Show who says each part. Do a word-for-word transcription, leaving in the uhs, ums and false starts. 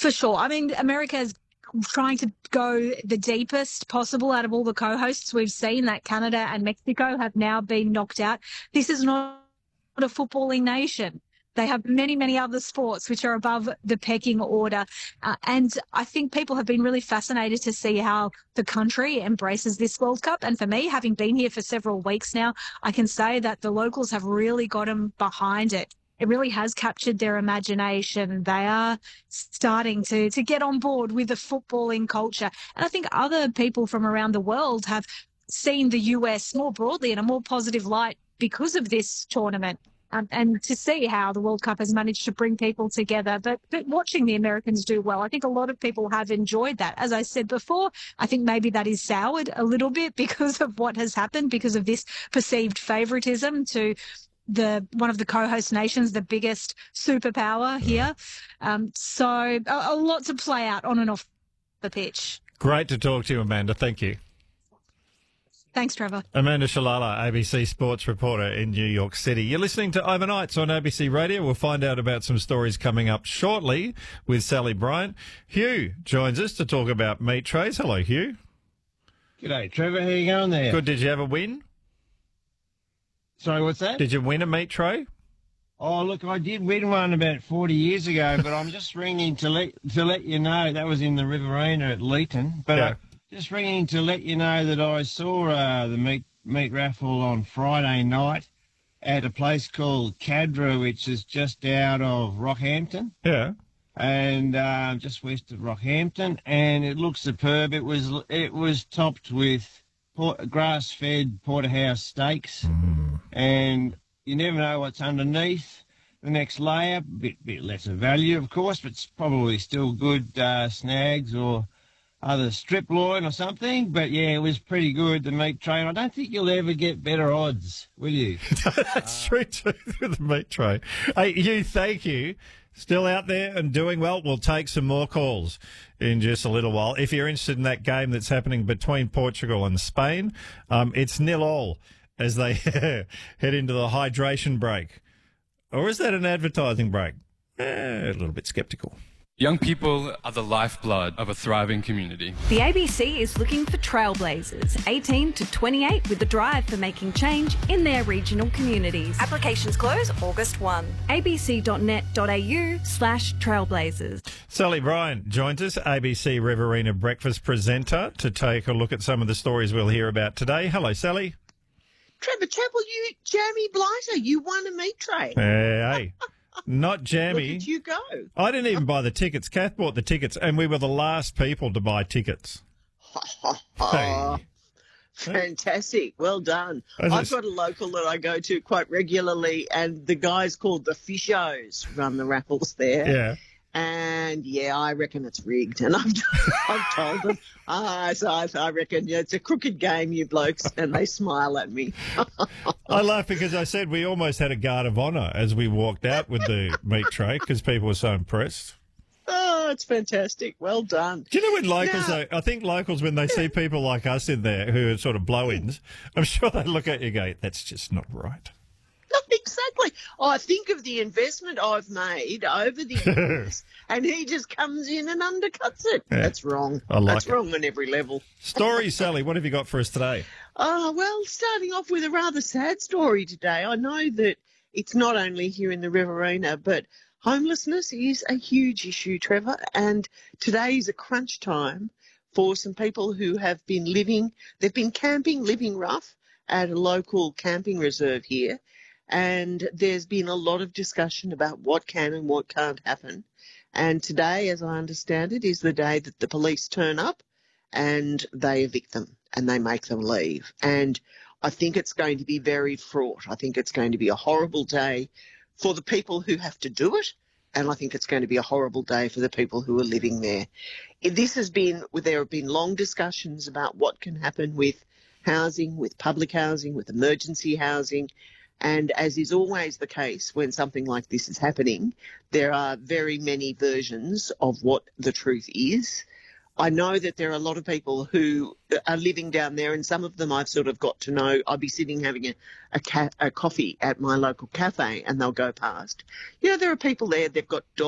Speaker 1: For sure. I mean, America is trying to go the deepest possible out of all the co-hosts we've seen. That Canada and Mexico have now been knocked out. This is not a footballing nation. They have many, many other sports which are above the pecking order. Uh, and I think people have been really fascinated to see how the country embraces this World Cup. And for me, having been here for several weeks now, I can say that the locals have really got them behind it. It really has captured their imagination. They are starting to, to get on board with the footballing culture. And I think other people from around the world have seen the U S more broadly in a more positive light because of this tournament. Um, and to see how the World Cup has managed to bring people together. But, but watching the Americans do well, I think a lot of people have enjoyed that. As I said before, I think maybe that is soured a little bit because of what has happened, because of this perceived favouritism to the one of the co-host nations, the biggest superpower here. Um, so a, a lot to play out on and off the pitch.
Speaker 2: Great to talk to you, Amanda. Thank you.
Speaker 1: Thanks, Trevor.
Speaker 2: Amanda Shalala, A B C sports reporter in New York City. You're listening to Overnights on A B C Radio. We'll find out about some stories coming up shortly with Sally Bryant. Hugh joins us to talk about meat trays. Hello, Hugh.
Speaker 3: G'day, Trevor. How you going there?
Speaker 2: Good. Did you ever win?
Speaker 3: Sorry, what's that?
Speaker 2: Did you win a meat tray?
Speaker 3: Oh, look, I did win one about forty years ago, but I'm just ringing to let to let you know that was in the Riverina at Leeton. But
Speaker 2: Yeah.
Speaker 3: uh, just ringing to let you know that I saw uh, the meat meat raffle on Friday night at a place called Cadra, which is just out of Rockhampton.
Speaker 2: Yeah.
Speaker 3: And uh, just west of Rockhampton, and it looks superb. It was it was topped with port, grass-fed porterhouse steaks,
Speaker 2: Mm.
Speaker 3: and you never know what's underneath the next layer. Bit bit lesser value, of course, but it's probably still good uh, snags or other strip loin or something. But yeah, it was pretty good, the meat tray. And I don't think you'll ever get better odds, will you?
Speaker 2: That's true too, with the meat tray. Hey, Hugh, thank you. Still out there and doing well. We'll take some more calls in just a little while. If you're interested in that game that's happening between Portugal and Spain, um, it's nil all as they head into the hydration break. Or is that an advertising break? Eh, a little bit sceptical.
Speaker 4: Young people are the lifeblood of a thriving community.
Speaker 5: The A B C is looking for trailblazers, eighteen to twenty-eight, with the drive for making change in their regional communities. Applications close August first. abc.net.au slash trailblazers.
Speaker 2: Sally Bryant joins us, A B C Riverina Breakfast presenter, to take a look at some of the stories we'll hear about today. Hello, Sally.
Speaker 6: Trevor Chappell, you jammy blighter, you won a meat tray.
Speaker 2: Hey, hey. Not
Speaker 6: Look
Speaker 2: jammy.
Speaker 6: at you go.
Speaker 2: I didn't even buy the tickets. Kath bought the tickets, and we were the last people to buy tickets. Hey.
Speaker 6: Fantastic. Well done.
Speaker 2: As
Speaker 6: I've
Speaker 2: it's-
Speaker 6: got a local that I go to quite regularly, and the guys called the Fishos run the raffles there.
Speaker 2: Yeah.
Speaker 6: And, yeah, I reckon it's rigged. And I've, I've told them, ah, so I, I reckon yeah, it's a crooked game, you blokes, and they smile at me.
Speaker 2: I laugh because I said we almost had a guard of honour as we walked out with the meat tray because people were so impressed.
Speaker 6: Oh, it's fantastic. Well done.
Speaker 2: Do you know when locals,
Speaker 6: Now-
Speaker 2: though, I think locals, when they see people like us in there who are sort of blow-ins, I'm sure they look at you and go, that's just not right.
Speaker 6: Exactly. I think of the investment I've made over the years, and he just comes in and undercuts it.
Speaker 2: Yeah.
Speaker 6: That's wrong.
Speaker 2: I like
Speaker 6: That's
Speaker 2: it.
Speaker 6: wrong on every level.
Speaker 2: Story, Sally, what have you got for us today?
Speaker 6: Oh, well, starting off with a rather sad story today. I know that it's not only here in the Riverina, but homelessness is a huge issue, Trevor, and today is a crunch time for some people who have been living, they've been camping, living rough at a local camping reserve here. And there's been a lot of discussion about what can and what can't happen. And today, as I understand it, is the day that the police turn up and they evict them and they make them leave. And I think it's going to be very fraught. I think it's going to be a horrible day for the people who have to do it. And I think it's going to be a horrible day for the people who are living there. This has been, there have been long discussions about what can happen with housing, with public housing, with emergency housing. And as is always the case when something like this is happening, there are very many versions of what the truth is. I know that there are a lot of people who are living down there, and some of them I've sort of got to know. I'll be sitting having a, a, ca- a coffee at my local cafe and they'll go past. You know, there are people there, they've got dogs.